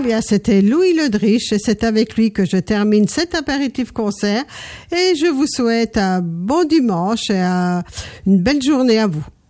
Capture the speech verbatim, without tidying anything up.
eh bien, c'était Louis Ledrich et c'est avec lui que je termine cet apéritif concert et je vous souhaite un bon dimanche et une belle journée à vous.